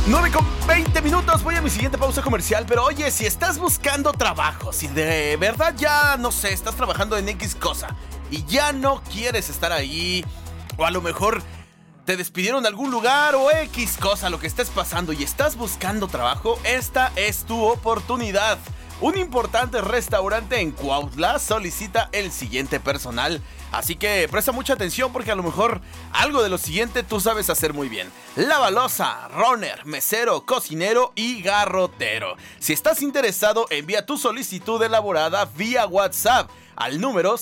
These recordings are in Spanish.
9:20. Voy a mi siguiente pausa comercial. Pero oye, si estás buscando trabajo, si de verdad ya, no sé, estás trabajando en X cosa y ya no quieres estar ahí, o a lo mejor te despidieron de algún lugar o X cosa, lo que estés pasando y estás buscando trabajo, esta es tu oportunidad. Un importante restaurante en Cuautla solicita el siguiente personal. Así que presta mucha atención porque a lo mejor algo de lo siguiente tú sabes hacer muy bien: lavaloza, runner, mesero, cocinero y garrotero. Si estás interesado, envía tu solicitud elaborada vía WhatsApp al número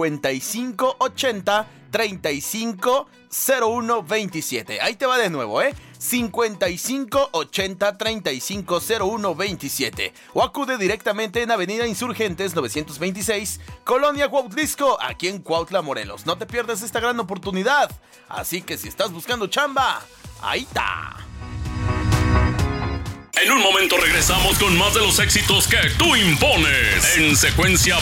5580 350127. Ahí te va de nuevo, 5580 350127. O acude directamente en Avenida Insurgentes 926, Colonia Cuautlisco, aquí en Cuautla, Morelos. No te pierdas esta gran oportunidad. Así que si estás buscando chamba, ahí está. En un momento regresamos con más de los éxitos que tú impones en Secuencia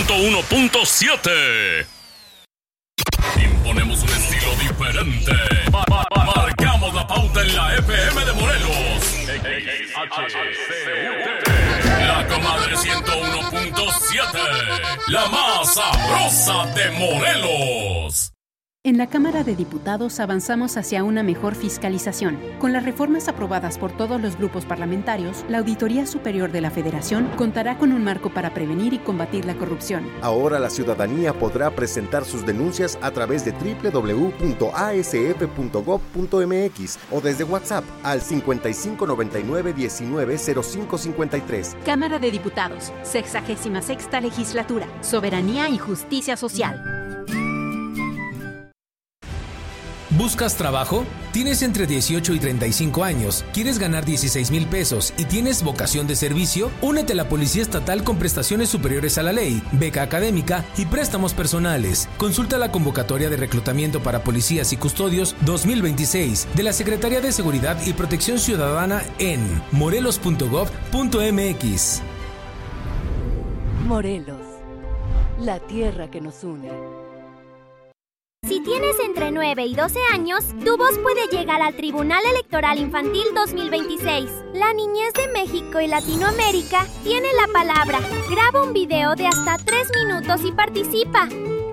101.7. Imponemos un estilo diferente. Marcamos la pauta en la FM de Morelos. La Comadre 101.7. La más sabrosa de Morelos. En la Cámara de Diputados avanzamos hacia una mejor fiscalización. Con las reformas aprobadas por todos los grupos parlamentarios, la Auditoría Superior de la Federación contará con un marco para prevenir y combatir la corrupción. Ahora la ciudadanía podrá presentar sus denuncias a través de www.asf.gov.mx o desde WhatsApp al 5599-190553. Cámara de Diputados, 66ª Legislatura, Soberanía y Justicia Social. ¿Buscas trabajo? ¿Tienes entre 18 y 35 años? ¿Quieres ganar 16,000 pesos y tienes vocación de servicio? Únete a la Policía Estatal con prestaciones superiores a la ley, beca académica y préstamos personales. Consulta la convocatoria de reclutamiento para policías y custodios 2026 de la Secretaría de Seguridad y Protección Ciudadana en morelos.gov.mx. Morelos, la tierra que nos une. Si tienes entre 9 y 12 años, tu voz puede llegar al Tribunal Electoral Infantil 2026. La niñez de México y Latinoamérica tiene la palabra. Graba un video de hasta 3 minutos y participa.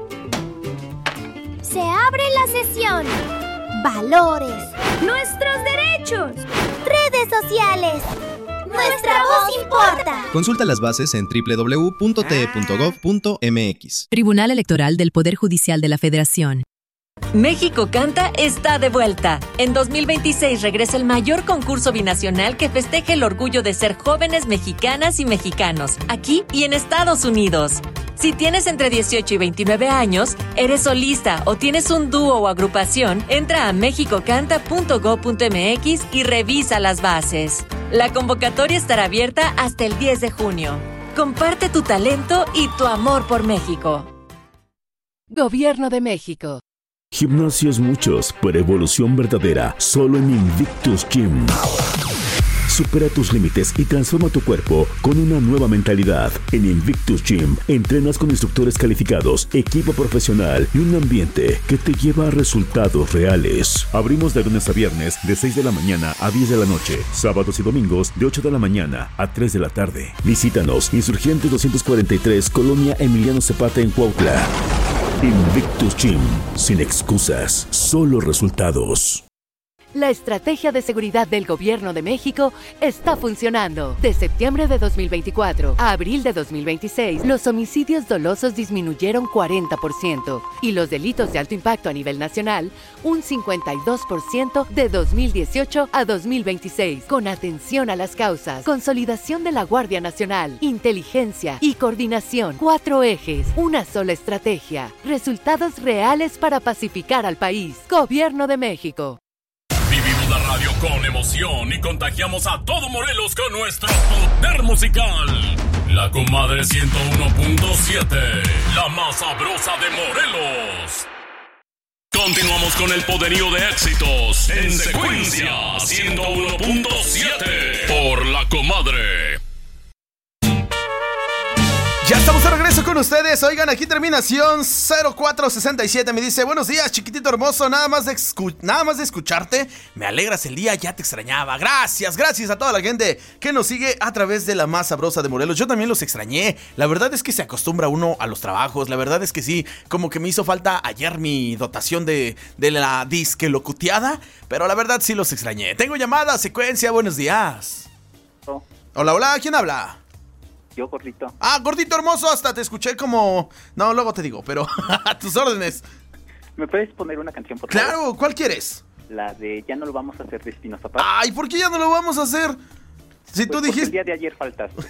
Se abre la sesión. Valores. Nuestros derechos. Redes sociales. ¡Nuestra voz importa! Consulta las bases en www.te.gov.mx. Tribunal Electoral del Poder Judicial de la Federación. México Canta está de vuelta. En 2026 regresa el mayor concurso binacional que festeja el orgullo de ser jóvenes mexicanas y mexicanos, aquí y en Estados Unidos. Si tienes entre 18 y 29 años, eres solista o tienes un dúo o agrupación, entra a mexicocanta.gov.mx y revisa las bases. La convocatoria estará abierta hasta el 10 de junio. Comparte tu talento y tu amor por México. Gobierno de México. Gimnasios muchos, pero evolución verdadera, solo en Invictus Gym. Supera tus límites y transforma tu cuerpo con una nueva mentalidad. En Invictus Gym, entrenas con instructores calificados, equipo profesional y un ambiente que te lleva a resultados reales. Abrimos de lunes a viernes de 6 de la mañana a 10 de la noche. Sábados y domingos de 8 de la mañana a 3 de la tarde. Visítanos, Insurgentes 243, Colonia Emiliano Zapata en Cuautla. Invictus Gym, sin excusas, solo resultados. La estrategia de seguridad del Gobierno de México está funcionando. De septiembre de 2024 a abril de 2026, los homicidios dolosos disminuyeron 40% y los delitos de alto impacto a nivel nacional un 52% de 2018 a 2026. Con atención a las causas, consolidación de la Guardia Nacional, inteligencia y coordinación. 4 ejes, una sola estrategia. Resultados reales para pacificar al país. Gobierno de México. Vivimos la radio con emoción y contagiamos a todo Morelos con nuestro poder musical. La Comadre 101.7, la más sabrosa de Morelos. Continuamos con el poderío de éxitos en Secuencia 101.7 por La Comadre. Ya estamos de regreso con con ustedes. Oigan, aquí terminación 0467 me dice: buenos días, chiquitito hermoso, nada más de escucharte me alegras el día, ya te extrañaba. Gracias a toda la gente que nos sigue a través de La Más Sabrosa de Morelos. Yo también los extrañé. La verdad es que se acostumbra uno a los trabajos. La verdad es que sí, como que me hizo falta ayer mi dotación de la disque locuteada, pero la verdad sí los extrañé. Tengo llamada, secuencia, buenos días. Hola, ¿quién habla? Yo, Gordito. Gordito hermoso, hasta te escuché como... No, luego te digo, pero a tus órdenes. ¿Me puedes poner una canción, por favor? Claro, ¿cuál quieres? La de Ya no lo vamos a hacer de Espinoza Paz. Ay, ¿por qué ya no lo vamos a hacer? Si tú dijiste... el día de ayer faltaste.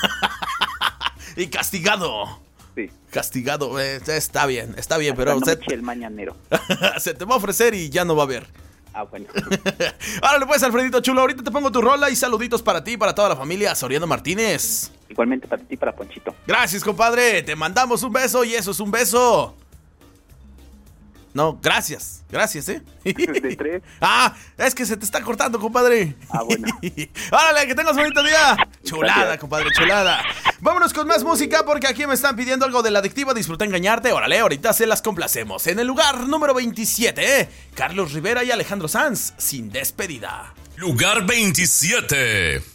Y castigado. Sí. Castigado, está bien, pero... El mañanero. Se te va a ofrecer y ya no va a haber. Bueno. Árale pues, Alfredito chulo, ahorita te pongo tu rola y saluditos para ti y para toda la familia Soriano Martínez. Igualmente para ti y para Ponchito. Gracias, compadre, te mandamos un beso y eso es un beso. No, gracias, De 3. Es que se te está cortando, compadre. Bueno. Árale, que tengas un bonito día. Chulada, compadre, chulada. Vámonos con más música porque aquí me están pidiendo algo de La Adictiva. Disfruta engañarte. Órale, ahorita se las complacemos. En el lugar número 27, Carlos Rivera y Alejandro Sanz, Sin Despedida. Lugar 27.